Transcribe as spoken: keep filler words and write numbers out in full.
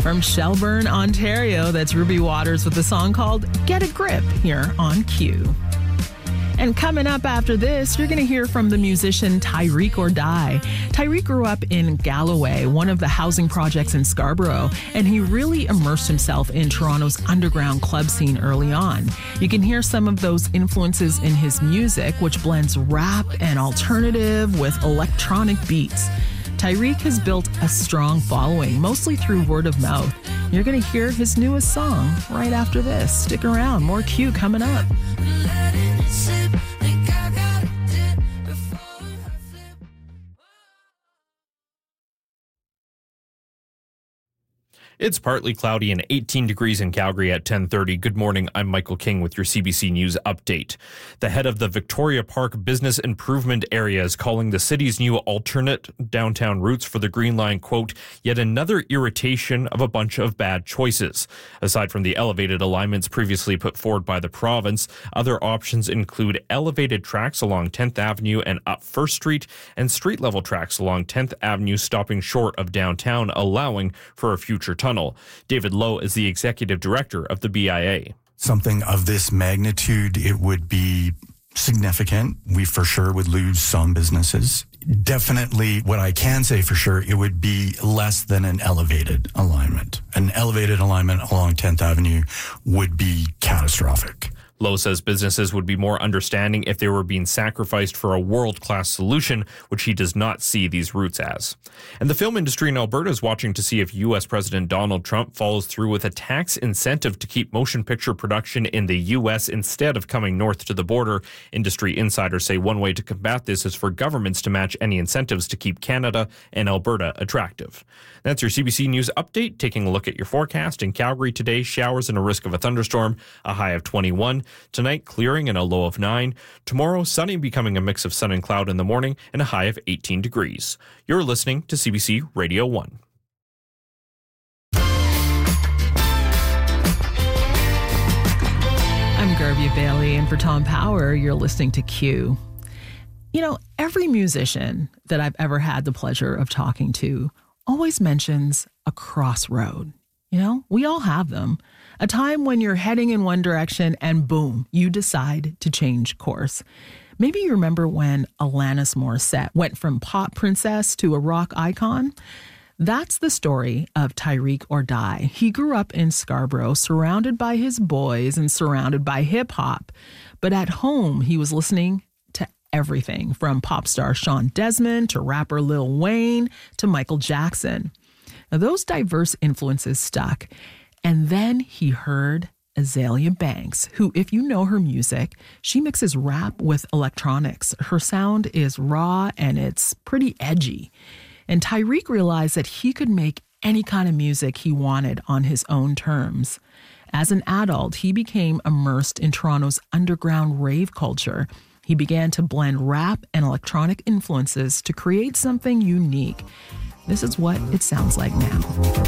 From Shelburne, Ontario, that's Ruby Waters with a song called Get a Grip here on Q. And coming up after this, you're going to hear from the musician Tyreek or Die. Tyreek grew up in Galloway, one of the housing projects in Scarborough, and he really immersed himself in Toronto's underground club scene early on. You can hear some of those influences in his music, which blends rap and alternative with electronic beats. Tyreek has built a strong following, mostly through word of mouth. You're going to hear his newest song right after this. Stick around, more Q coming up. It's partly cloudy and eighteen degrees in Calgary at ten thirty. Good morning. I'm Michael King with your C B C News update. The head of the Victoria Park Business Improvement Area is calling the city's new alternate downtown routes for the Green Line, quote, yet another irritation of a bunch of bad choices. Aside from the elevated alignments previously put forward by the province, other options include elevated tracks along tenth Avenue and up First Street and street-level tracks along tenth Avenue stopping short of downtown, allowing for a future tunnel. David Lowe is the executive director of the B I A. Something of this magnitude, it would be significant. We for sure would lose some businesses. Definitely, what I can say for sure, it would be less than an elevated alignment. An elevated alignment along tenth Avenue would be catastrophic. Lowe says businesses would be more understanding if they were being sacrificed for a world-class solution, which he does not see these routes as. And the film industry in Alberta is watching to see if U S President Donald Trump follows through with a tax incentive to keep motion picture production in the U S instead of coming north to the border. Industry insiders say one way to combat this is for governments to match any incentives to keep Canada and Alberta attractive. That's your C B C News update. Taking a look at your forecast. In Calgary today, showers and a risk of a thunderstorm, a high of twenty-one. Tonight, clearing and a low of nine. Tomorrow, sunny, becoming a mix of sun and cloud in the morning and a high of eighteen degrees. You're listening to C B C Radio one. I'm Garvey Bailey, and for Tom Power, you're listening to Q. You know, every musician that I've ever had the pleasure of talking to always mentions a crossroad. You know, we all have them. A time when you're heading in one direction and boom, you decide to change course. Maybe you remember when Alanis Morissette went from pop princess to a rock icon. That's the story of Tyreek or Die. He grew up in Scarborough, surrounded by his boys and surrounded by hip hop. But at home, he was listening to everything from pop star Sean Desmond to rapper Lil Wayne to Michael Jackson. Now, those diverse influences stuck. And then he heard Azealia Banks, who, if you know her music, she mixes rap with electronics. Her sound is raw and it's pretty edgy. And Tyreek realized that he could make any kind of music he wanted on his own terms. As an adult, he became immersed in Toronto's underground rave culture. He began to blend rap and electronic influences to create something unique. This is what it sounds like now.